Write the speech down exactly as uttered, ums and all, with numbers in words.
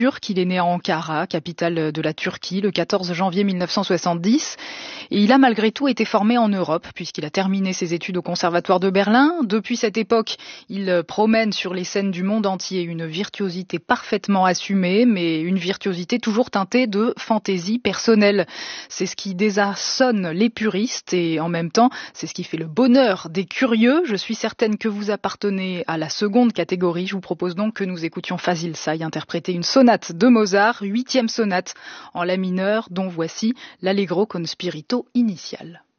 Il est né à Ankara, capitale de la Turquie, le quatorze janvier mille neuf cent soixante-dix. Et il a malgré tout été formé en Europe, puisqu'il a terminé ses études au Conservatoire de Berlin. Depuis cette époque, il promène sur les scènes du monde entier une virtuosité parfaitement assumée, mais une virtuosité toujours teintée de fantaisie personnelle. C'est ce qui désarçonne les puristes et en même temps, c'est ce qui fait le bonheur des curieux. Je suis certaine que vous appartenez à la seconde catégorie. Je vous propose donc que nous écoutions Fazil Say interpréter une sonate de Mozart, huitième sonate en la mineur, dont voici l'Allegro con spirito initial.